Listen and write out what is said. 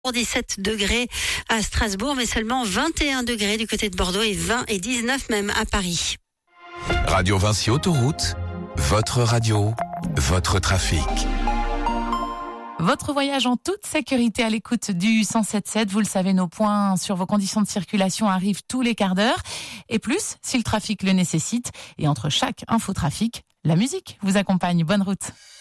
Pour 17 degrés à Strasbourg, mais seulement 21 degrés du côté de Bordeaux et 20 et 19 même à Paris. Radio Vinci Autoroute, votre radio, votre trafic. Votre voyage en toute sécurité à l'écoute du 107.7. Vous le savez, nos points sur vos conditions de circulation arrivent tous les quarts d'heure. Et plus, si le trafic le nécessite. Et entre chaque infotrafic, la musique vous accompagne. Bonne route.